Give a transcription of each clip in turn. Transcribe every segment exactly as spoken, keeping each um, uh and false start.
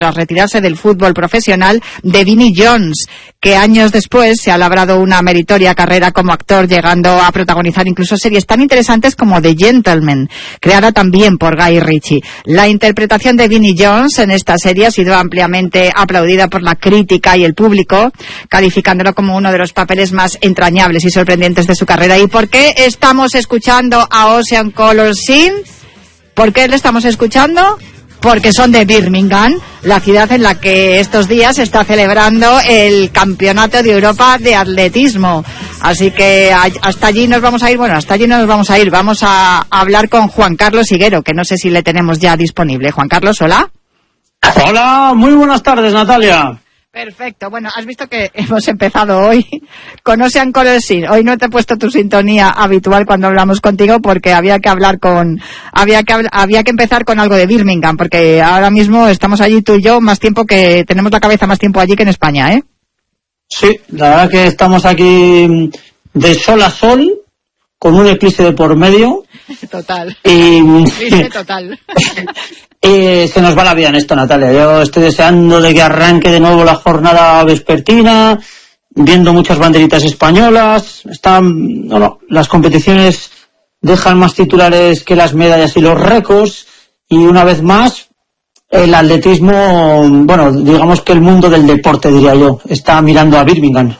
tras retirarse del fútbol profesional de Vinnie Jones, que años después se ha labrado una meritoria carrera como actor, llegando a protagonizar incluso series tan interesantes como The Gentleman, creada también por Guy Ritchie. La interpretación de Vinnie Jones en esta serie ha sido ampliamente aplaudida por la crítica y el público, calificándolo como uno de los papeles más entrañables y sorprendentes de su carrera. ¿Y por qué estamos escuchando a Ocean Color Scene? ¿Por qué le estamos escuchando? Porque son de Birmingham, la ciudad en la que estos días se está celebrando el Campeonato de Europa de Atletismo. Así que hasta allí nos vamos a ir, bueno, hasta allí no nos vamos a ir, vamos a hablar con Juan Carlos Higuero, que no sé si le tenemos ya disponible. Juan Carlos, hola. Hola, muy buenas tardes, Natalia. Perfecto, bueno, has visto que hemos empezado hoy con Ocean Color Scene. Hoy no te he puesto tu sintonía habitual cuando hablamos contigo porque había que hablar con, había que había que empezar con algo de Birmingham, porque ahora mismo estamos allí tú y yo más tiempo que, tenemos la cabeza más tiempo allí que en España, ¿eh? Sí, la verdad que estamos aquí de sol a sol, con un eclipse de por medio. Total. Y... eclipse total. Eh, se nos va la vida en esto, Natalia. Yo estoy deseando de que arranque de nuevo la jornada vespertina, viendo muchas banderitas españolas. Están, no, no, las competiciones dejan más titulares que las medallas y los récords. Y una vez más, el atletismo, bueno, digamos que el mundo del deporte, diría yo, está mirando a Birmingham.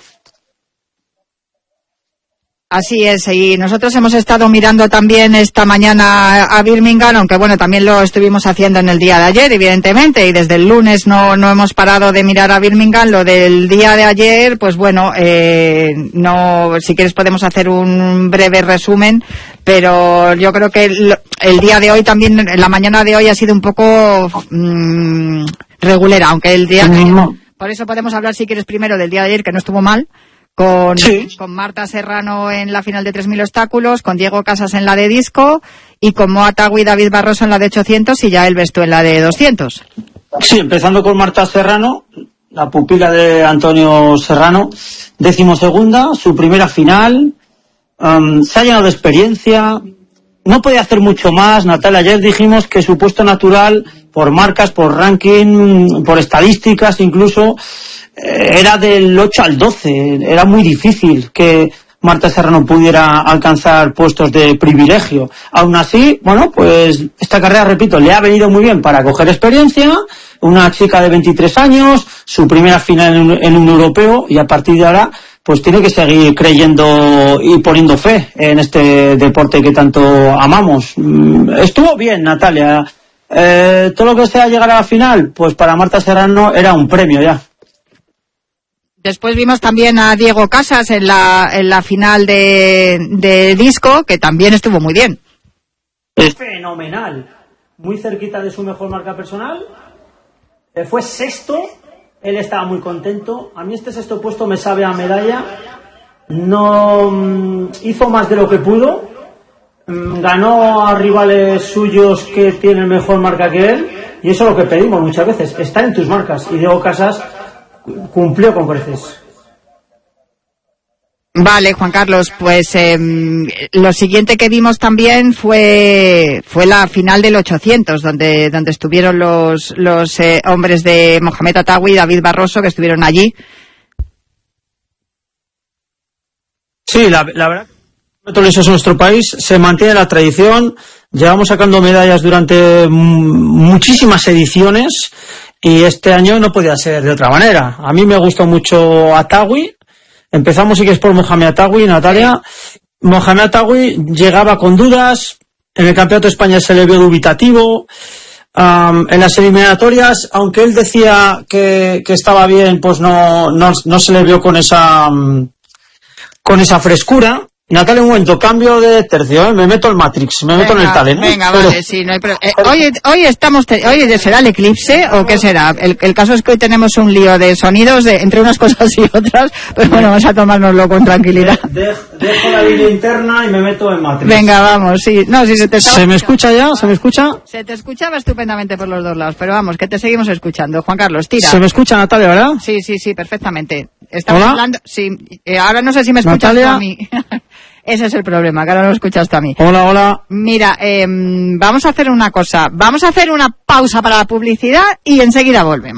Así es, y nosotros hemos estado mirando también esta mañana a Birmingham, aunque bueno, también lo estuvimos haciendo en el día de ayer, evidentemente, y desde el lunes no no hemos parado de mirar a Birmingham. Lo del día de ayer, pues bueno, eh, no, si quieres podemos hacer un breve resumen, pero yo creo que el, el día de hoy también, la mañana de hoy ha sido un poco mmm, regulera, aunque el día de ayer, por eso podemos hablar si quieres primero del día de ayer, que no estuvo mal. Con, sí. con Marta Serrano en la final de tres mil obstáculos, con Diego Casas en la de disco y con Moa Tagui y David Barroso en la de ochocientos y Yael Bestu en la de doscientos. Sí, empezando con Marta Serrano, la pupila de Antonio Serrano, decimosegunda, su primera final, um, se ha llenado de experiencia, no podía hacer mucho más. Natalia, ayer dijimos que su puesto natural, por marcas, por ranking, por estadísticas incluso, era del ocho al doce, era muy difícil que Marta Serrano pudiera alcanzar puestos de privilegio. Aún así, bueno, pues esta carrera, repito, le ha venido muy bien para coger experiencia, una chica de veintitrés años, su primera final en un, en un europeo, y a partir de ahora pues tiene que seguir creyendo y poniendo fe en este deporte que tanto amamos. Estuvo bien, Natalia. Eh, todo lo que sea llegar a la final, pues para Marta Serrano era un premio ya. Después vimos también a Diego Casas en la en la final de, de disco, que también estuvo muy bien. Es fenomenal. Muy cerquita de su mejor marca personal. Eh, fue sexto. Él estaba muy contento. A mí este sexto puesto me sabe a medalla. No mm, hizo más de lo que pudo. Mm, ganó a rivales suyos que tienen mejor marca que él. Y eso es lo que pedimos muchas veces. Está en tus marcas. Y Diego Casas cumplió con creces. Vale, Juan Carlos, pues eh, lo siguiente que vimos también fue fue la final del ochocientos, donde donde estuvieron los los eh, hombres de Mohamed Atawi y David Barroso, que estuvieron allí. Sí, la, la verdad que en nuestro país se mantiene la tradición. Llevamos sacando medallas durante muchísimas ediciones. Y este año no podía ser de otra manera. A mí me gustó mucho Atawi. Empezamos, si quieres, por Mohamed Atawi, Natalia. Mohamed Atawi llegaba con dudas. En el Campeonato de España se le vio dubitativo. Um, en las eliminatorias, aunque él decía que, que estaba bien, pues no, no, no se le vio con esa, um, con esa frescura. Natalia, un momento, cambio de tercio, ¿eh? Me meto al Matrix, me meto venga, en el talent. Venga, pero, vale, sí, no hay problema. Eh, hoy, hoy estamos, te, hoy ¿será el eclipse o qué será? El, el caso es que hoy tenemos un lío de sonidos de, entre unas cosas y otras, pues bueno, vamos a tomárnoslo con tranquilidad. De, de, dejo la línea interna y me meto en Matrix. Venga, vamos, sí. No, si se te ¿Se me escucha ya? ¿Se me escucha? Se te escuchaba estupendamente por los dos lados, pero vamos, que te seguimos escuchando. Juan Carlos, tira. ¿Se me escucha, Natalia, verdad? Sí, sí, sí, perfectamente. Estamos ¿Hola? hablando, sí, eh, ahora no sé si me escuchas tú a mí. Ese es el problema, que ahora no lo escuchas tú a mí. Hola, hola. Mira, eh, vamos a hacer una cosa. Vamos a hacer una pausa para la publicidad y enseguida volvemos.